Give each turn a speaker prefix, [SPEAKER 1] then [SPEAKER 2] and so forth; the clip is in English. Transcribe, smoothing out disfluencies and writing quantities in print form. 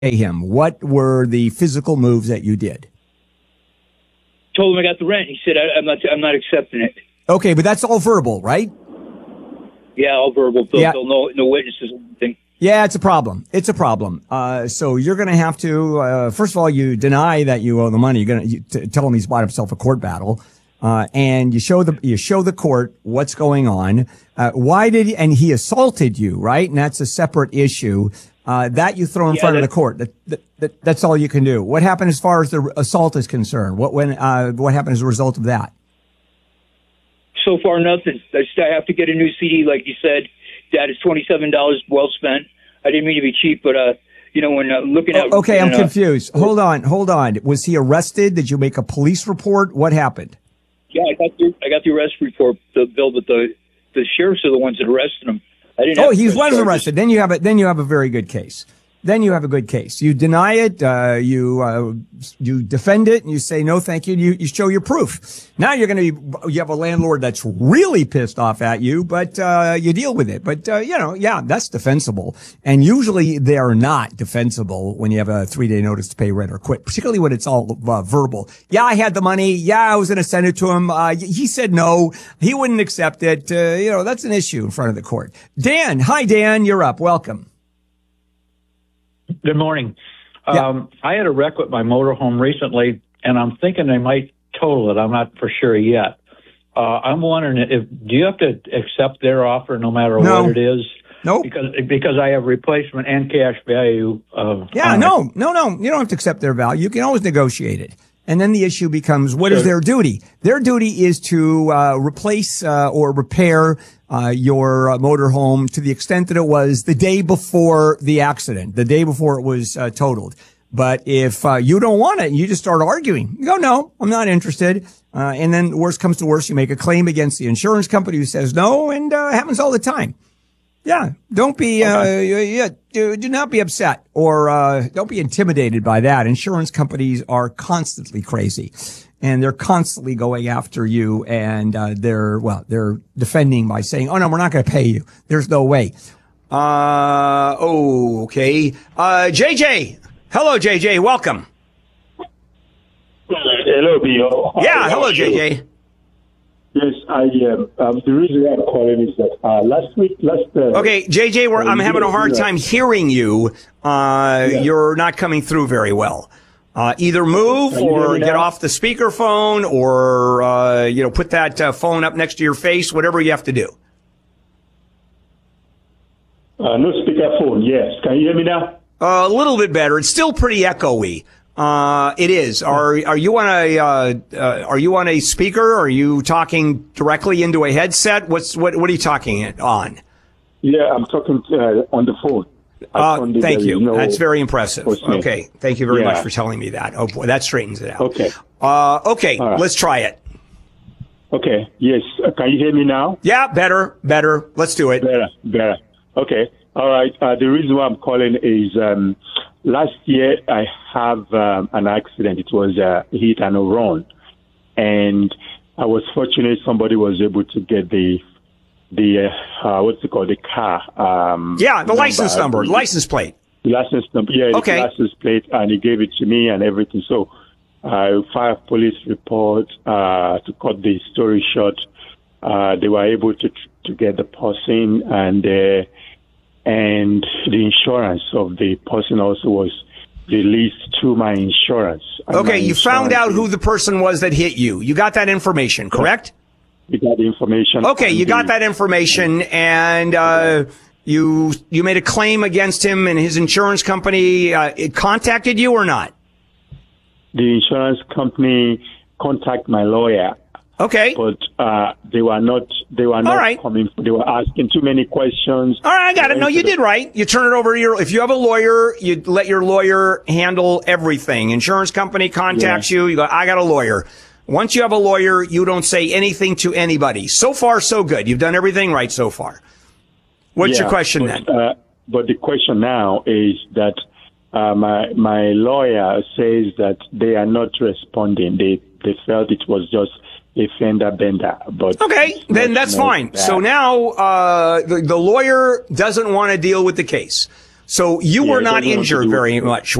[SPEAKER 1] him? What were the physical moves that you did?
[SPEAKER 2] Told him I got the rent. He said, I'm not accepting it.
[SPEAKER 1] Okay, but that's all verbal, right?
[SPEAKER 2] Yeah, all verbal.
[SPEAKER 1] Yeah.
[SPEAKER 2] No witnesses or anything.
[SPEAKER 1] Yeah, it's a problem. It's a problem. So you're going to have to, first of all, you deny that you owe the money. You're going to tell him he's bought himself a court battle. And you show the court what's going on. And he assaulted you, right? And that's a separate issue. That you throw in front of the court. That's all you can do. What happened as far as the assault is concerned? What happened as a result of that?
[SPEAKER 2] So far, nothing. I have to get a new CD, like you said. That is $27 well spent. I didn't mean to be cheap, but when looking at.
[SPEAKER 1] Okay, I'm confused. Hold on. Was he arrested? Did you make a police report? What happened?
[SPEAKER 2] Yeah, I got the arrest report, Bill, but the sheriffs are the ones that arrested him. I didn't.
[SPEAKER 1] Oh, he was arrested. Then you have a very good case. Then you have a good case. You deny it, you defend it, and you say no, thank you. You show your proof. Now you have a landlord that's really pissed off at you, but you deal with it. But that's defensible. And usually they are not defensible when you have a 3-day notice to pay rent or quit, particularly when it's all verbal. Yeah, I had the money. Yeah, I was going to send it to him. He said no. He wouldn't accept it. That's an issue in front of the court. Dan, hi Dan, you're up. Welcome.
[SPEAKER 3] Good morning.
[SPEAKER 1] Yeah.
[SPEAKER 3] I had a wreck with my motorhome recently, and I'm thinking they might total it. I'm not for sure yet. I'm wondering do you have to accept their offer no matter what it is?
[SPEAKER 1] No.
[SPEAKER 3] Because I have replacement and cash value.
[SPEAKER 1] No. You don't have to accept their value. You can always negotiate it. And then the issue becomes, what is their duty? Their duty is to replace or repair your motorhome to the extent that it was the day before the accident, the day before it was totaled. But if you don't want it, you just start arguing. You go, no, I'm not interested. And then worst comes to worst, you make a claim against the insurance company who says no, and it happens all the time. Yeah, don't be, do not be upset or don't be intimidated by that. Insurance companies are constantly crazy, and they're constantly going after you, and they're defending by saying, "Oh no, we're not going to pay you. There's no way." Okay. JJ, hello, JJ, welcome.
[SPEAKER 4] Hello, Bill.
[SPEAKER 1] Yeah, hello, JJ.
[SPEAKER 4] Yes, the reason I'm calling is that
[SPEAKER 1] okay, JJ, I'm having a hard time hearing you. You're not coming through very well. Either move or get off the speakerphone or, put that phone up next to your face, whatever you have to do.
[SPEAKER 4] No speakerphone, yes. Can you hear me now?
[SPEAKER 1] A little bit better. It's still pretty echoey. It is. Are you on a speaker? Are you talking directly into a headset? What are you talking on?
[SPEAKER 4] Yeah, I'm talking on the phone.
[SPEAKER 1] Thank you. That's very impressive. Okay. Thank you very much for telling me that. Oh boy, that straightens it out.
[SPEAKER 4] Okay.
[SPEAKER 1] Okay.
[SPEAKER 4] Right.
[SPEAKER 1] Let's try it.
[SPEAKER 4] Okay. Yes. Can you hear me now?
[SPEAKER 1] Yeah. Better. Let's do it.
[SPEAKER 4] Better. Okay. All right. The reason why I'm calling is, last year I have an accident. It was a hit and a run, and I was fortunate somebody was able to get the what's it called, the car.
[SPEAKER 1] The license number, license plate.
[SPEAKER 4] The license number,
[SPEAKER 1] okay.
[SPEAKER 4] The license plate, and he gave it to me and everything. So I filed a police report. To cut the story short, they were able to get the person, and the insurance of the person also was released to my insurance.
[SPEAKER 1] Okay, you found out who the person was that hit you. You got that information, correct?
[SPEAKER 4] You got the information.
[SPEAKER 1] Okay, you got that information, and you made a claim against him, and his insurance company it contacted you or not?
[SPEAKER 4] The insurance company contacted my lawyer.
[SPEAKER 1] Okay.
[SPEAKER 4] But they were not coming. They were asking too many questions.
[SPEAKER 1] All right, I got it. No, you did right. You turn it over to if you have a lawyer, you let your lawyer handle everything. Insurance company contacts you. You go, I got a lawyer. Once you have a lawyer, you don't say anything to anybody. So far, so good. You've done everything right so far. What's your question then?
[SPEAKER 4] But the question now is that my lawyer says that they are not responding. They felt it was just a fender bender. But
[SPEAKER 1] okay, then that's fine. So now the lawyer doesn't want to deal with the case. So you
[SPEAKER 4] Yeah,
[SPEAKER 1] were
[SPEAKER 4] it
[SPEAKER 1] not
[SPEAKER 4] doesn't have to
[SPEAKER 1] injured
[SPEAKER 4] do-
[SPEAKER 1] very much.